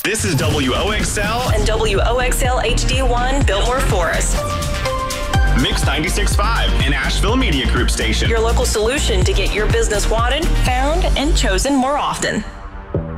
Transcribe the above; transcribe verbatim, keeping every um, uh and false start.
This is W O X L and W O X L H D one, Biltmore Forest. Mix ninety-six point five, an Asheville Media Group station. Your local solution to get your business wanted, found, and chosen more often.